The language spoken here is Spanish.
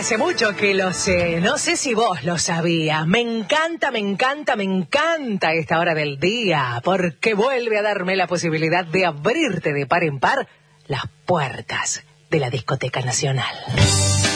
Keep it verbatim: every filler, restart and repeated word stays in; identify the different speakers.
Speaker 1: hace mucho que lo sé, no sé si vos lo sabías. Me encanta, me encanta, me encanta esta hora del día, porque vuelve a darme la posibilidad de abrirte de par en par las puertas de la Discoteca Nacional.